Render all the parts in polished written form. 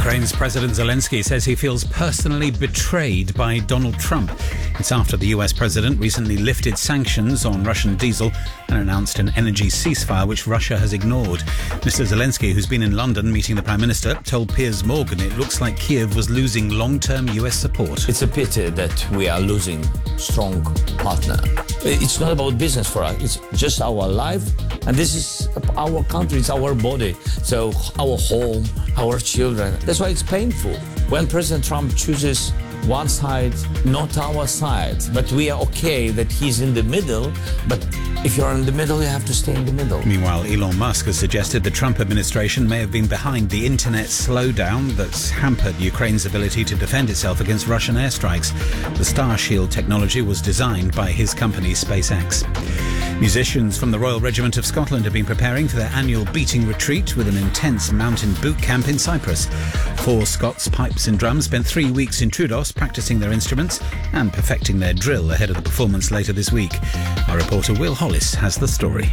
Ukraine's President Zelensky says he feels personally betrayed by Donald Trump. It's after the US president recently lifted sanctions on Russian diesel and announced an energy ceasefire which Russia has ignored. Mr. Zelensky, who's been in London meeting the Prime Minister, told Piers Morgan it looks like Kiev was losing long-term US support. It's a pity that we are losing strong partner. It's not about business for us. It's just our life. And this is our country. It's our body. So our home, our children. That's why it's painful. When President Trump chooses one side, not our side, but we are okay that he's in the middle. But if you're in the middle, you have to stay in the middle. Meanwhile, Elon Musk has suggested the Trump administration may have been behind the internet slowdown that's hampered Ukraine's ability to defend itself against Russian airstrikes. The Starshield technology was designed by his company SpaceX. Musicians from the Royal Regiment of Scotland have been preparing for their annual beating retreat with an intense mountain boot camp in Cyprus. 4 Scots pipes and drums spent 3 weeks in Troodos practicing their instruments and perfecting their drill ahead of the performance later this week. Our reporter Will Hollis has the story.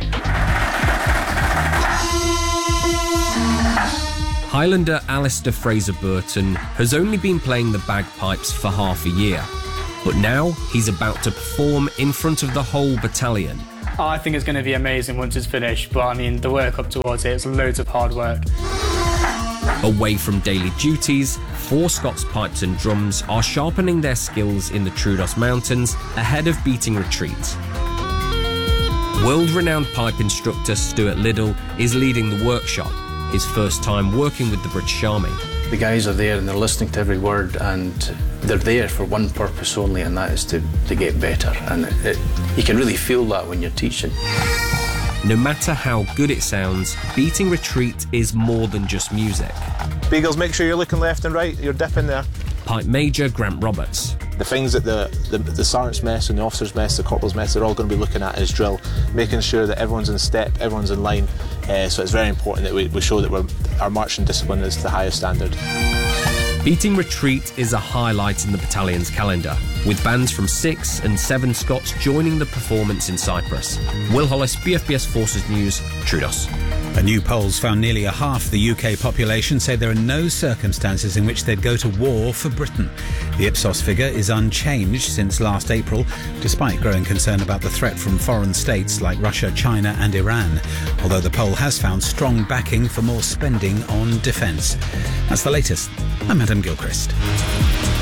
Highlander Alistair Fraser-Burton has only been playing the bagpipes for half a year, but now he's about to perform in front of the whole battalion. I think it's going to be amazing once it's finished, but I mean, the work up towards it's loads of hard work. Away from daily duties, 4 Scots pipes and drums are sharpening their skills in the Troodos Mountains ahead of beating retreat. World-renowned pipe instructor Stuart Liddell is leading the workshop, his first time working with the British Army. The guys are there and they're listening to every word, and they're there for one purpose only, and that is to get better. And you can really feel that when you're teaching. No matter how good it sounds, beating retreat is more than just music. Beagles, make sure you're looking left and right, you're dipping there. Pipe Major Grant Roberts. The things that the sergeant's mess and the officer's mess, the corporal's mess, they're all going to be looking at is drill, making sure that everyone's in step, everyone's in line. So it's very important that we show that our marching discipline is the highest standard. Beating retreat is a highlight in the battalion's calendar, with bands from 6 and 7 Scots joining the performance in Cyprus. Will Hollis, BFBS Forces News, Troodos. A new polls found nearly a half the UK population say there are no circumstances in which they'd go to war for Britain. The Ipsos figure is unchanged since last April, despite growing concern about the threat from foreign states like Russia, China and Iran, although the poll has found strong backing for more spending on defence. That's the latest. I'm Adam Gilchrist.